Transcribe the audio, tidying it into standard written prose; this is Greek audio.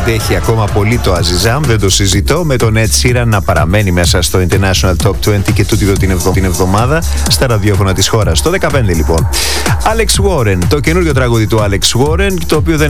αντέχει ακόμα πολύ το Αζιζάμ, δεν το συζητώ, με τον Ed Sheeran να παραμένει μέσα στο International Top 20 και τούτη εδώ την εβδομάδα στα ραδιόφωνα της χώρας. Το 15 λοιπόν. Alex Warren, το καινούριο τραγούδι του Alex Warren, το οποίο δεν